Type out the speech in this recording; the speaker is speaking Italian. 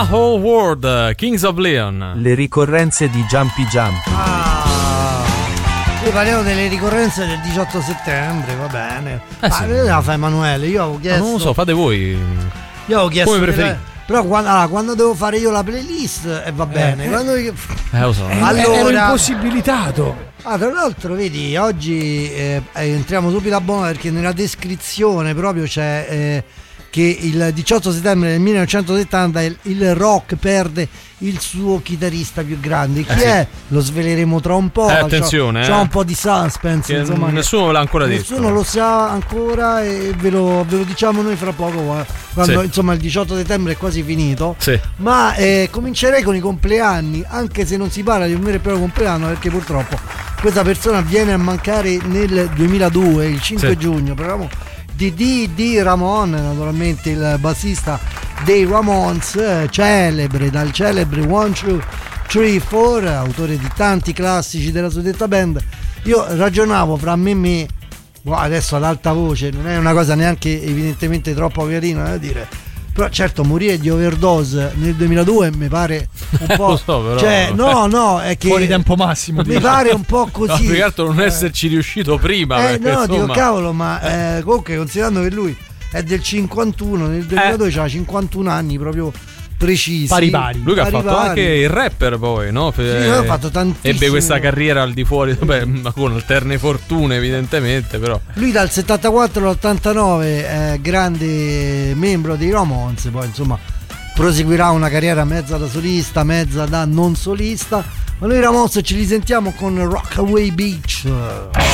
My Whole World, Kings of Leon. Le ricorrenze di Jumpy Jump. Io parliamo delle ricorrenze del 18 settembre, va bene. Sì. La fa Emanuele, io avevo chiesto. Non lo so, fate voi. Io avevo chiesto. Come preferite? Però quando devo fare io la playlist va bene. Lo so. Allora, ero impossibilitato. Tra l'altro, vedi, oggi entriamo subito a buono perché nella descrizione proprio c'è che il 18 settembre del 1970 il rock perde il suo chitarrista più grande. Chi è? Lo sveleremo tra un po'. Attenzione, c'è un po' di suspense, insomma, nessuno ve l'ha ancora detto. Nessuno lo sa ancora e ve lo diciamo noi fra poco, quando insomma il 18 settembre è quasi finito. Sì. Ma comincerei con i compleanni, anche se non si parla di un vero e proprio compleanno, perché purtroppo questa persona viene a mancare nel 2002, il 5 giugno. Parliamo di D.D. Ramon, naturalmente il bassista dei Ramones, celebre dal celebre 1, 2, 3, 4, autore di tanti classici della suddetta band. Io ragionavo fra me adesso ad alta voce, non è una cosa neanche evidentemente troppo carina da dire, però certo morire di overdose nel 2002 mi pare un po'. Lo so, però. Cioè, no, è che Fuori tempo massimo. mi pare un po' così. No, più che altro non esserci riuscito prima. Perché, no, insomma... dico cavolo, ma comunque considerando che lui è del 51, nel 2002 c'ha 51 anni proprio precisi. Pari. Lui che ha fatto anche il rapper poi, no? Sì, ha fatto tantissimo. Ebbe questa carriera al di fuori, ma con alterne fortune evidentemente, però. Lui dal 74 all'89 è grande membro dei Ramones, poi insomma proseguirà una carriera mezza da solista, mezza da non solista. Ma noi Ramones ce li sentiamo con Rockaway Beach.